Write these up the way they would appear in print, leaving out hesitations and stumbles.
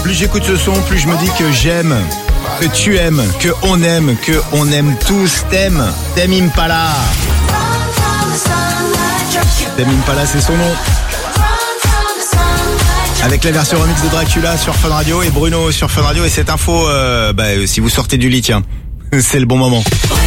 plus j'écoute ce son, plus je me dis que j'aime, que tu aimes, que on aime tous, t'aimes Impala. Tame Impala, c'est son nom. Avec la version remix de Dracula sur Fun Radio et Bruno sur Fun Radio. Et cette info, si vous sortez du lit, tiens, c'est le bon moment.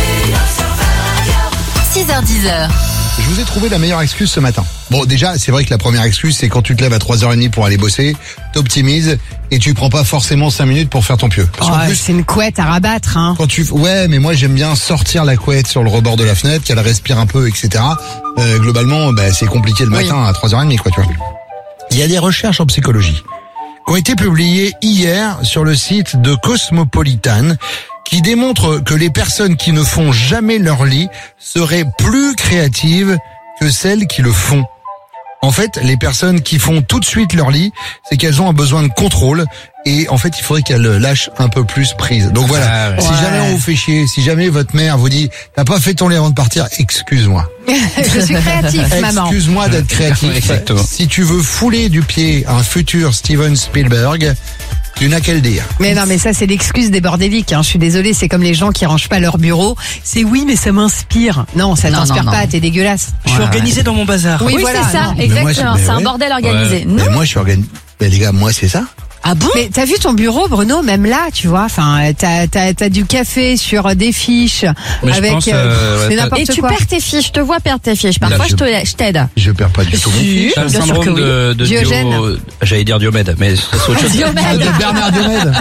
6h-10h. Je vous ai trouvé la meilleure excuse ce matin. Bon, déjà, c'est vrai que la première excuse, c'est quand tu te lèves à 3h30 pour aller bosser, t'optimises et tu prends pas forcément 5 minutes pour faire ton pieu. Parce qu'en plus, c'est une couette à rabattre, hein. Ouais, mais moi j'aime bien sortir la couette sur le rebord de la fenêtre, qu'elle respire un peu, etc. Globalement, c'est compliqué le matin à 3h30, quoi, tu vois. Il y a des recherches en psychologie qui ont été publiées hier sur le site de Cosmopolitan qui démontrent que les personnes qui ne font jamais leur lit seraient plus créatives que celles qui le font. En fait, les personnes qui font tout de suite leur lit, c'est qu'elles ont un besoin de contrôle et en fait, il faudrait qu'elles lâchent un peu plus prise. Donc voilà, si jamais on vous fait chier, si jamais votre mère vous dit « T'as pas fait ton lit avant de partir », excuse-moi. Je suis créatif, maman. Excuse-moi d'être créatif. Exactement. Si tu veux fouler du pied un futur Steven Spielberg, tu n'as qu'à le dire. Mais non, mais ça, c'est l'excuse des bordéliques, hein. Je suis désolée, c'est comme les gens qui rangent pas leur bureau. C'est oui, mais ça m'inspire. Non, ça t'inspire pas, t'es dégueulasse. Je suis organisé dans mon bazar. Oui, Oui, voilà, c'est ça, non. exactement. C'est un bordel organisé. Non. Mais moi, je suis organisé. Mais les gars, moi, c'est ça. Ah bon? Mais t'as vu ton bureau, Bruno, même là, tu vois, enfin, t'as du café sur des fiches Mais avec je pense, c'est n'importe Et tu quoi. perds tes fiches, je te vois perdre tes fiches. Parfois, je t'aide. Je perds pas du tout. T'as le Bien sûr syndrome que oui. de Diogène. J'allais dire Diomède, mais c'est autre chose. De Bernard Diomède.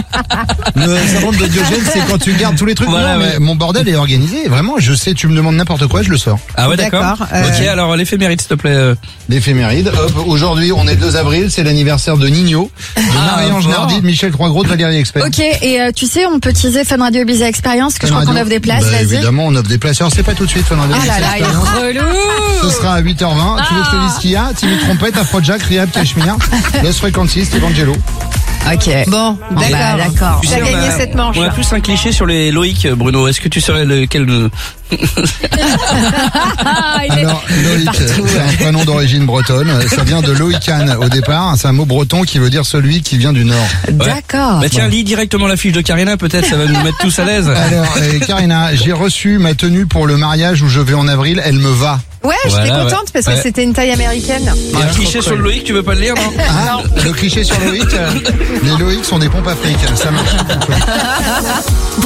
Le syndrome de Diogène, c'est quand tu gardes tous les trucs. Voilà, Non, mais ouais. mon bordel est organisé. Vraiment, je sais, tu me demandes n'importe quoi, je le sors. Ah ouais, d'accord. D'accord, Ok, alors l'éphéméride, s'il te plaît. L'éphéméride. Hop, aujourd'hui, on est le 2 avril, c'est l'anniversaire de Nino, de Marie-Ange fort. Nardi, de Michel Croix-Gros, de Valérie Expert. Ok, et tu sais, on peut teaser Fun Radio Ibiza Experience, que je crois qu'on offre des places, vas-y. Évidemment, on offre des places. Alors, c'est pas tout de suite, Fun Radio. Ah là là, il est relou. Ce sera à 8h20. Tu veux que je te dise ce qu'il y a? Timmy Trompette, Afrojack, Rihab, Cashmere, Los Frequencies, Evangelo. Ok. Bon, Bah, d'accord. Tu T'as sais, gagné cette manche. On a plus un cliché sur les Loïc, Bruno. Est-ce que tu saurais lequel Alors, Loïc, c'est un prénom d'origine bretonne. Ça vient de Loïcan au départ. C'est un mot breton qui veut dire celui qui vient du Nord. D'accord. Bah tiens, lis directement la fiche de Karina, peut-être ça va nous mettre tous à l'aise. Alors, Karina, j'ai reçu ma tenue pour le mariage où je vais en avril. Elle me va. Ouais, j'étais Voilà, contente parce que ouais. c'était une taille américaine. Il y a un cliché sur le Loïc, tu veux pas le lire, non? Ah, le cliché sur Loïc. Les Loïc sont des pompes afriques. Ça marche.